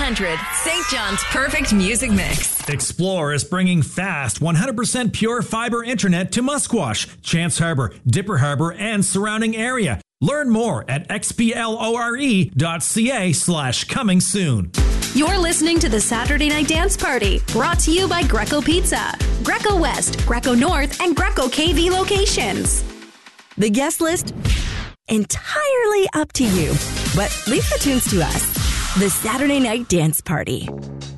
100, St. John's perfect music mix. Explore is bringing fast, 100% pure fiber internet to Musquash, Chance Harbor, Dipper Harbor, and surrounding area. Learn more at xplore.ca/coming soon. You're listening to the Saturday Night Dance Party, brought to you by Greco Pizza, Greco West, Greco North, and Greco KV locations. The guest list? Entirely up to you. But leave the tunes to us. The Saturday Night Dance Party.